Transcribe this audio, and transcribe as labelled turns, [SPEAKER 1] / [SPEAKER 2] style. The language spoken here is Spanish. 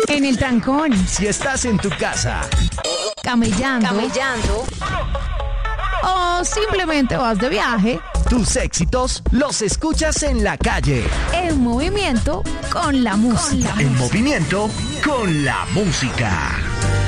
[SPEAKER 1] En el trancón.
[SPEAKER 2] Si estás en tu casa.
[SPEAKER 1] Camellando. O simplemente vas de viaje.
[SPEAKER 2] Tus éxitos los escuchas en la calle.
[SPEAKER 1] En movimiento con la música.
[SPEAKER 2] En movimiento con la música.